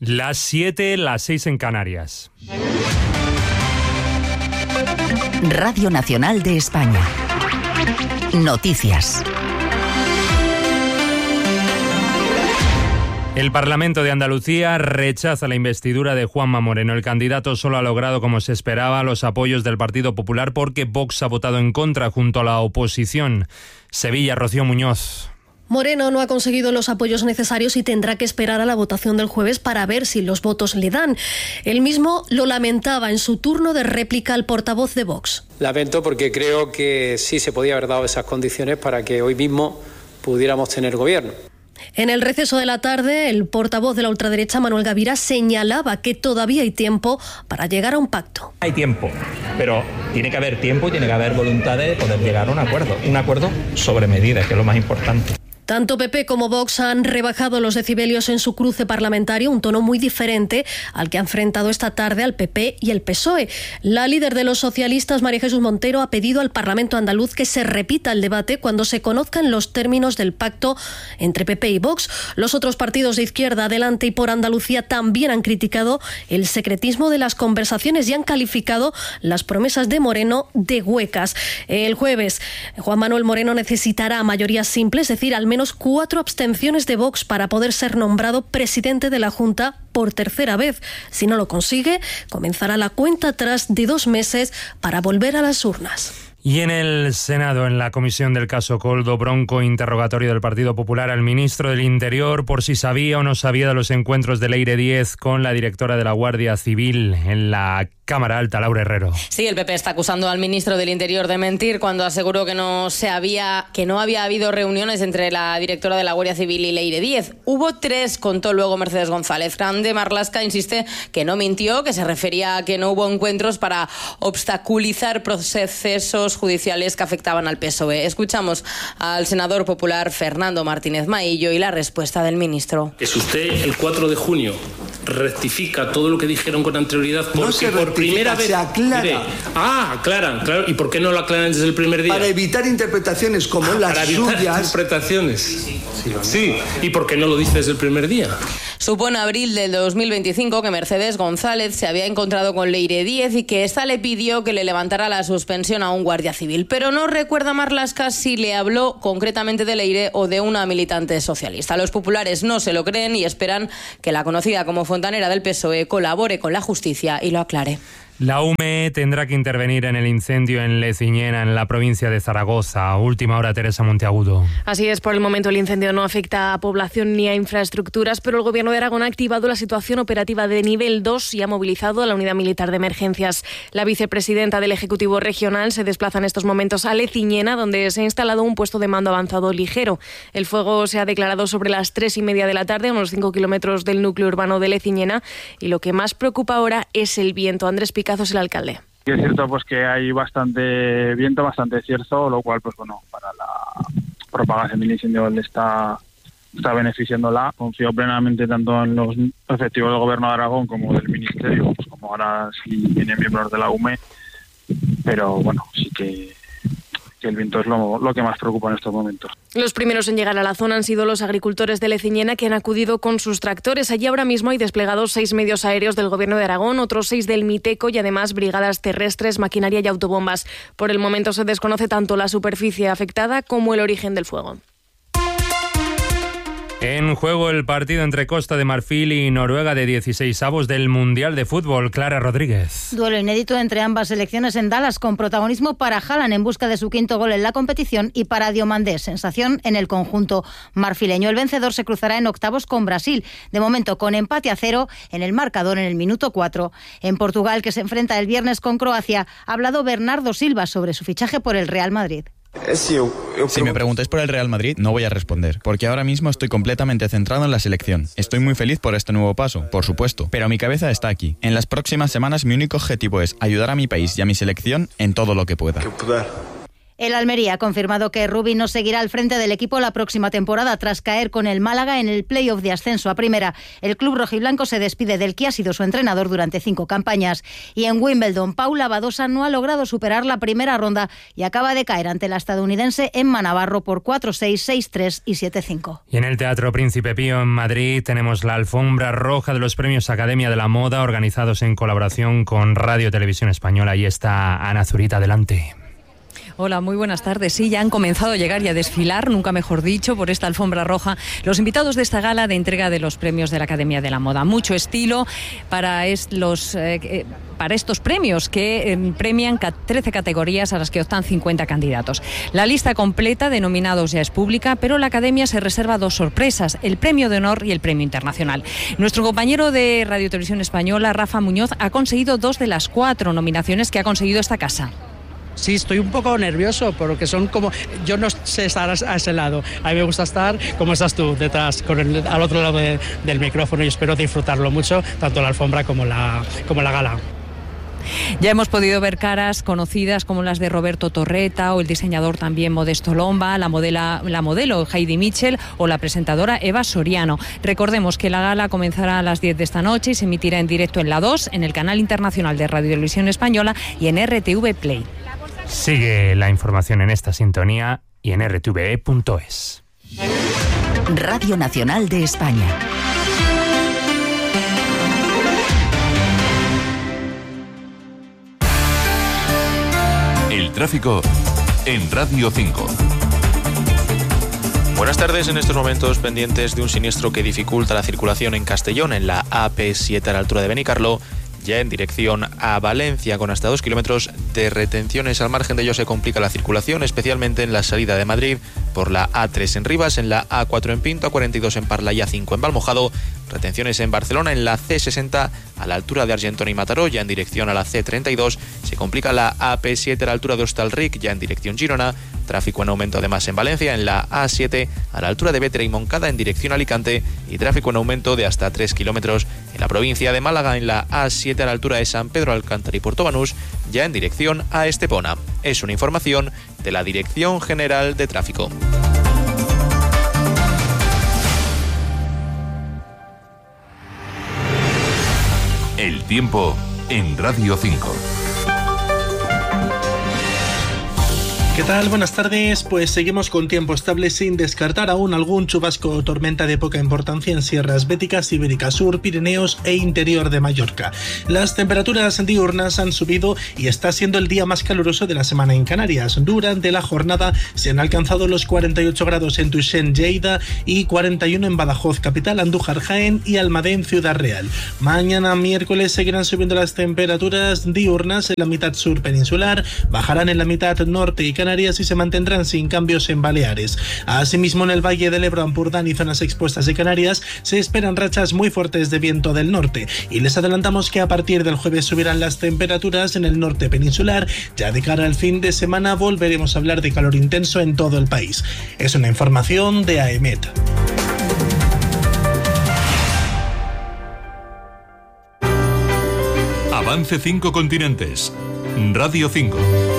Las 7, las 6 en Canarias. Radio Nacional de España. Noticias. El Parlamento de Andalucía rechaza la investidura de Juanma Moreno. El candidato solo ha logrado, como se esperaba, los apoyos del Partido Popular porque Vox ha votado en contra junto a la oposición. Sevilla, Rocío Muñoz. Moreno no ha conseguido los apoyos necesarios y tendrá que esperar a la votación del jueves para ver si los votos le dan. Él mismo lo lamentaba en su turno de réplica al portavoz de Vox. Lamento porque creo que sí se podía haber dado esas condiciones para que hoy mismo pudiéramos tener gobierno. En el receso de la tarde, el portavoz de la ultraderecha, Manuel Gavira, señalaba que todavía hay tiempo para llegar a un pacto. Hay tiempo, pero tiene que haber tiempo y tiene que haber voluntad de poder llegar a un acuerdo sobre medidas, que es lo más importante. Tanto PP como Vox han rebajado los decibelios en su cruce parlamentario, un tono muy diferente al que ha enfrentado esta tarde al PP y el PSOE. La líder de los socialistas, María Jesús Montero, ha pedido al Parlamento andaluz que se repita el debate cuando se conozcan los términos del pacto entre PP y Vox. Los otros partidos de izquierda, Adelante y Por Andalucía, también han criticado el secretismo de las conversaciones y han calificado las promesas de Moreno de huecas. El jueves, Juan Manuel Moreno necesitará mayoría simple, es decir, al menos 4 abstenciones de Vox para poder ser nombrado presidente de la Junta por tercera vez. Si no lo consigue, comenzará la cuenta atrás de 2 meses para volver a las urnas. Y en el Senado, en la comisión del caso Koldo, bronco interrogatorio del Partido Popular al ministro del Interior por si sabía o no sabía de los encuentros de Leire Díez con la directora de la Guardia Civil en la Cámara Alta, Laura Herrero. Sí, el PP está acusando al ministro del Interior de mentir cuando aseguró que no había habido reuniones entre la directora de la Guardia Civil y Leire Díez. Hubo 3, contó luego Mercedes González. Grande Marlaska insiste que no mintió, que se refería a que no hubo encuentros para obstaculizar procesos judiciales que afectaban al PSOE. Escuchamos al senador popular Fernando Martínez Maillo y la respuesta del ministro. Que si usted el 4 de junio rectifica todo lo que dijeron con anterioridad porque por primera vez... se aclara. Mire, aclaran, claro. ¿Y por qué no lo aclaran desde el primer día? Para evitar interpretaciones como las para evitar suyas. Interpretaciones. Sí. ¿Y por qué no lo dice desde el primer día? Supo en abril del 2025 que Mercedes González se había encontrado con Leire Díez y que ésta le pidió que le levantara la suspensión a un guardia civil. Pero no recuerda Marlaska si le habló concretamente de Leire o de una militante socialista. Los populares no se lo creen y esperan que la conocida como fontanera del PSOE colabore con la justicia y lo aclare. La UME tendrá que intervenir en el incendio en Leciñena, en la provincia de Zaragoza. Última hora, Teresa Monteagudo. Así es, por el momento el incendio no afecta a población ni a infraestructuras, pero el Gobierno de Aragón ha activado la situación operativa de nivel 2 y ha movilizado a la Unidad Militar de Emergencias. La vicepresidenta del Ejecutivo Regional se desplaza en estos momentos a Leciñena, donde se ha instalado un puesto de mando avanzado ligero. El fuego se ha declarado sobre las 3:30 de la tarde, a unos 5 kilómetros del núcleo urbano de Leciñena, y lo que más preocupa ahora es el viento. Andrés Picazos, el alcalde. Es cierto pues que hay bastante viento, bastante cierzo, lo cual pues bueno, para la propagación del incendio le está beneficiándola. Confío plenamente tanto en los efectivos del Gobierno de Aragón como del Ministerio, pues como ahora sí tienen miembros de la UME, pero bueno, sí que el viento es lo que más preocupa en estos momentos. Los primeros en llegar a la zona han sido los agricultores de Leciñena, que han acudido con sus tractores. Allí ahora mismo hay desplegados 6 medios aéreos del Gobierno de Aragón, otros 6 del Miteco y además brigadas terrestres, maquinaria y autobombas. Por el momento se desconoce tanto la superficie afectada como el origen del fuego. En juego el partido entre Costa de Marfil y Noruega de 16avos del Mundial de Fútbol. Clara Rodríguez. Duelo inédito entre ambas selecciones en Dallas, con protagonismo para Haaland en busca de su 5º gol en la competición y para Diomandé, sensación en el conjunto marfileño. El vencedor se cruzará en octavos con Brasil, de momento con empate a 0 en el marcador en el minuto 4. En Portugal, que se enfrenta el viernes con Croacia, ha hablado Bernardo Silva sobre su fichaje por el Real Madrid. Si me preguntáis por el Real Madrid, no voy a responder, porque ahora mismo estoy completamente centrado en la selección. Estoy muy feliz por este nuevo paso, por supuesto, pero mi cabeza está aquí. En las próximas semanas mi único objetivo es ayudar a mi país y a mi selección en todo lo que pueda. El Almería ha confirmado que Rubí no seguirá al frente del equipo la próxima temporada tras caer con el Málaga en el play-off de ascenso a primera. El club rojiblanco se despide del que ha sido su entrenador durante 5 campañas. Y en Wimbledon, Paula Badosa no ha logrado superar la primera ronda y acaba de caer ante la estadounidense Emma Navarro por 4-6, 6-3 y 7-5. Y en el Teatro Príncipe Pío en Madrid tenemos la alfombra roja de los premios Academia de la Moda, organizados en colaboración con Radio Televisión Española. Ahí está Ana Zurita, adelante. Hola, muy buenas tardes. Sí, ya han comenzado a llegar y a desfilar, nunca mejor dicho, por esta alfombra roja, los invitados de esta gala de entrega de los premios de la Academia de la Moda. Mucho estilo para estos premios que premian 13 categorías a las que optan 50 candidatos. La lista completa de nominados ya es pública, pero la Academia se reserva 2 sorpresas, el premio de honor y el premio internacional. Nuestro compañero de Radio Televisión Española, Rafa Muñoz, ha conseguido 2 de las 4 nominaciones que ha conseguido esta casa. Sí, estoy un poco nervioso porque son como... Yo no sé estar a ese lado. A mí me gusta estar como estás tú, detrás, al otro lado del micrófono, y espero disfrutarlo mucho, tanto la alfombra como la gala. Ya hemos podido ver caras conocidas como las de Roberto Torreta o el diseñador también Modesto Lomba, la modelo Heidi Mitchell o la presentadora Eva Soriano. Recordemos que la gala comenzará a las 10 de esta noche y se emitirá en directo en La 2, en el canal internacional de Radio Televisión Española y en RTV Play. Sigue la información en esta sintonía y en rtve.es. Radio Nacional de España. El tráfico en Radio 5. Buenas tardes. En estos momentos pendientes de un siniestro que dificulta la circulación en Castellón, en la AP7 a la altura de Benicarló, ya en dirección a Valencia, con hasta 2 kilómetros de retenciones. Al margen de ello se complica la circulación, especialmente en la salida de Madrid, por la A3 en Rivas, en la A4 en Pinto, A42 en Parla y A5 en Valmojado. Retenciones en Barcelona, en la C60 a la altura de Argentona y Mataró, ya en dirección a la C32. Se complica la AP7 a la altura de Hostalric, ya en dirección Girona. Tráfico en aumento además en Valencia, en la A7 a la altura de Bétera y Moncada, en dirección a Alicante. Y tráfico en aumento de hasta 3 kilómetros en la provincia de Málaga, en la A7 a la altura de San Pedro Alcántara y Puerto Banús, ya en dirección a Estepona. Es una información de la Dirección General de Tráfico. El tiempo en Radio 5. ¿Qué tal? Buenas tardes. Pues seguimos con tiempo estable sin descartar aún algún chubasco o tormenta de poca importancia en sierras béticas, Ibérica Sur, Pirineos e interior de Mallorca. Las temperaturas diurnas han subido y está siendo el día más caluroso de la semana en Canarias. Durante la jornada se han alcanzado los 48 grados en Tuixén, Lleida, y 41 en Badajoz, capital, Andújar, Jaén y Almadén, Ciudad Real. Mañana miércoles seguirán subiendo las temperaturas diurnas en la mitad sur peninsular, bajarán en la mitad norte y Canarias y se mantendrán sin cambios en Baleares. Asimismo, en el Valle del Ebro, Ampurdán y zonas expuestas de Canarias se esperan rachas muy fuertes de viento del norte, y les adelantamos que a partir del jueves subirán las temperaturas en el norte peninsular. Ya de cara al fin de semana volveremos a hablar de calor intenso en todo el país. Es una información de AEMET. Avance 5 continentes. Radio 5.